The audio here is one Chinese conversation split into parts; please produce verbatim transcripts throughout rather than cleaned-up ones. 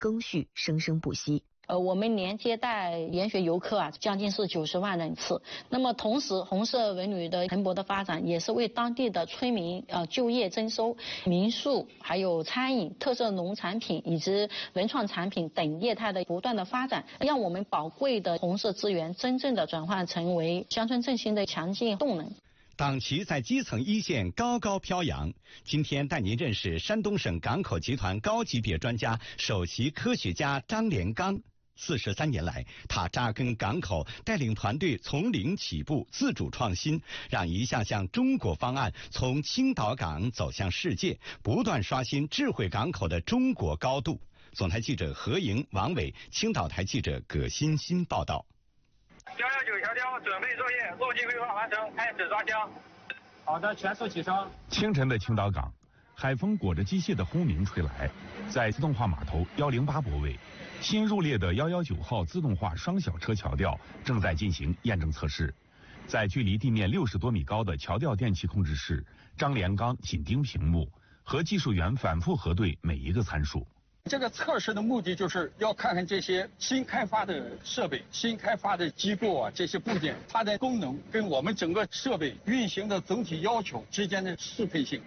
更续生生不息。 呃，我们年接待研学游客啊，将近是九十万人次。那么同时，红色文旅的蓬勃的发展，也是为当地的村民呃就业增收、民宿、还有餐饮、特色农产品以及文创产品等业态的不断的发展，让我们宝贵的红色资源真正的转换成为乡村振兴的强劲动能。 党旗在基层一线高高飘扬。今天带您认识山东省港口集团高级别专家、首席科学家张连刚。四十三年来，他扎根港口，带领团队从零起步，自主创新，让一项项中国方案从青岛港走向世界，不断刷新智慧港口的中国高度。总台记者何莹、王伟，青岛台记者葛欣欣报道。 幺幺九调调，准备作业，路径规划完成，开始抓枪。好的，全速起升。 清晨的青岛港，海风裹着机械的轰鸣吹来，在自动化码头幺零八泊位。新入列的幺幺九号自动化双小车桥吊正在进行验证测试，在距离地面六十多米高的桥吊电气控制室，张连刚紧盯屏幕，和技术员反复核对每一个参数。 这个测试的目的就是要看看这些新开发的设备、新开发的机构啊，这些部件它的功能跟我们整个设备运行的总体要求之间的适配性。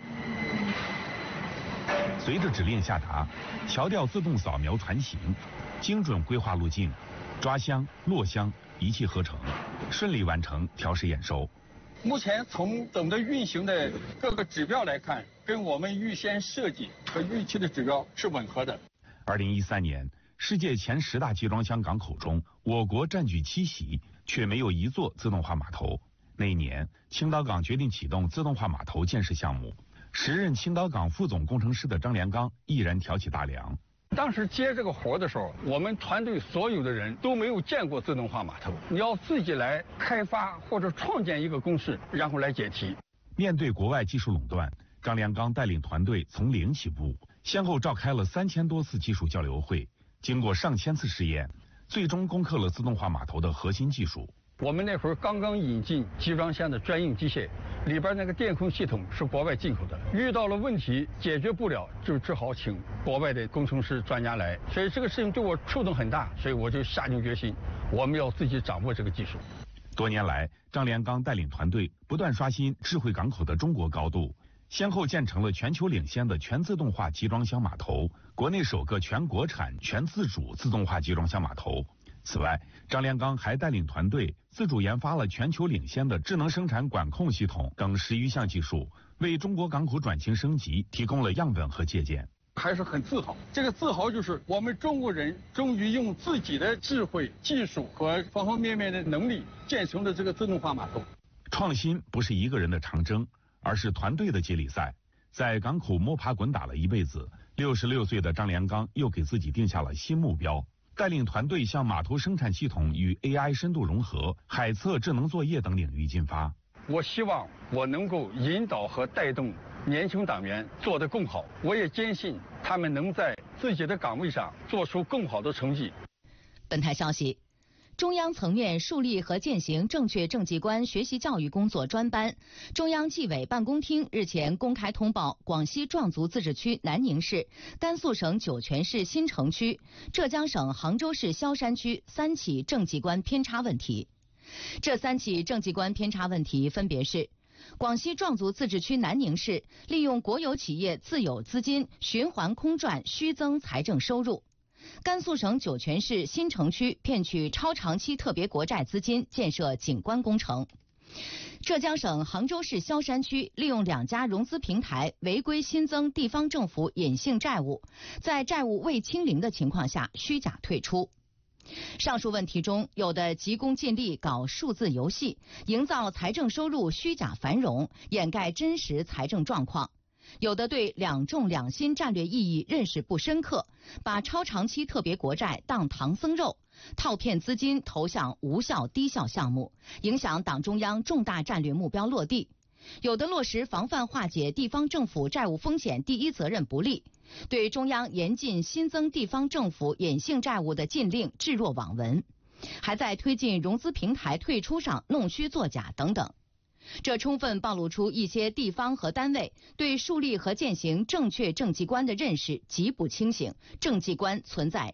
随着指令下达，桥吊自动扫描船型，精准规划路径，抓箱、落箱，一气呵成，顺利完成调试验收。 目前从整个运行的各个指标来看，跟我们预先设计和预期的指标是吻合的。 二零一三年，世界前十大集装箱港口中，我国占据七席，却没有一座自动化码头。那一年，青岛港决定启动自动化码头建设项目。时任青岛港副总工程师的张连刚毅然挑起大梁。 当时接这个活的时候，我们团队所有的人都没有见过自动化码头，你要自己来开发或者创建一个公式，然后来解题。 面对国外技术垄断，张连刚带领团队从零起步，先后召开了三千多次技术交流会，经过上千次试验，最终攻克了自动化码头的核心技术。 我们那会儿刚刚引进集装箱的专用机械，里边那个电控系统是国外进口的，遇到了问题解决不了，就只好请国外的工程师专家来，所以这个事情对我触动很大，所以我就下定决心，我们要自己掌握这个技术。 多年来，张连刚带领团队不断刷新智慧港口的中国高度，先后建成了全球领先的全自动化集装箱码头，国内首个全国产全自主自动化集装箱码头。此外，张连刚还带领团队自主研发了全球领先的智能生产管控系统等十余项技术，为中国港口转型升级提供了样本和借鉴。 还是很自豪，这个自豪就是我们中国人终于用自己的智慧、技术和方方面面的能力建成了这个自动化码头。 创新不是一个人的长征，而是团队的接力赛。在港口摸爬滚打了一辈子，六十六岁的张连刚又给自己定下了新目标，带领团队向码头生产系统与 A I 深度融合、海测智能作业等领域进发。 我希望我能够引导和带动年轻党员做得更好，我也坚信他们能在自己的岗位上做出更好的成绩。 本台消息，中央层面树立和践行正确政绩观学习教育工作专班，中央纪委办公厅日前公开通报广西壮族自治区南宁市、甘肃省酒泉市新城区、浙江省杭州市萧山区三起政绩观偏差问题。这三起政绩观偏差问题分别是：广西壮族自治区南宁市利用国有企业自有资金循环空转虚增财政收入；甘肃省酒泉市新城区骗取超长期特别国债资金建设景观工程；浙江省杭州市萧山区利用两家融资平台违规新增地方政府隐性债务，在债务未清零的情况下虚假退出。上述问题中，有的急功近利搞数字游戏，营造财政收入虚假繁荣，掩盖真实财政状况；有的对两重两新战略意义认识不深刻，把超长期特别国债当唐僧肉，套骗资金投向无效低效项目，影响党中央重大战略目标落地；有的落实防范化解地方政府债务风险第一责任不力，对中央严禁新增地方政府隐性债务的禁令置若罔闻，还在推进融资平台退出上弄虚作假等等。 这充分暴露出一些地方和单位对树立和践行正确政绩观的认识极不清醒，政绩观存在